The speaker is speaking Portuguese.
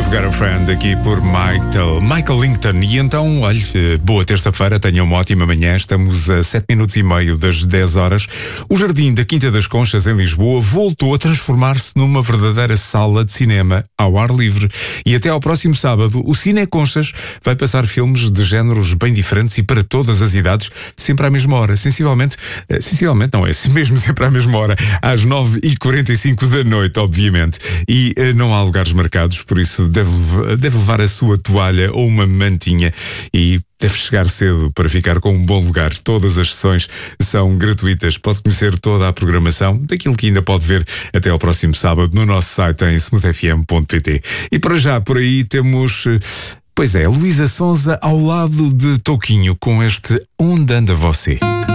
You've Got a Friend aqui por Michael Linton. E então, olha, boa terça-feira, tenha uma ótima manhã. Estamos a 7 minutos e meio das 10 horas. O Jardim da Quinta das Conchas, em Lisboa, voltou a transformar-se numa verdadeira sala de cinema ao ar livre. E até ao próximo sábado, o Cine Conchas vai passar filmes de géneros bem diferentes e para todas as idades, sempre à mesma hora. Sensivelmente não é, mesmo sempre à mesma hora, às 9h45 da noite, obviamente. E não há lugares marcados, por isso deve levar a sua toalha ou uma mantinha e deve chegar cedo para ficar com um bom lugar. Todas as sessões são gratuitas. Pode conhecer toda a programação daquilo que ainda pode ver até ao próximo sábado no nosso site em smoothfm.pt. E para já, por aí temos... Pois é, Luísa Sonza ao lado de Toquinho com este Onde Anda Você?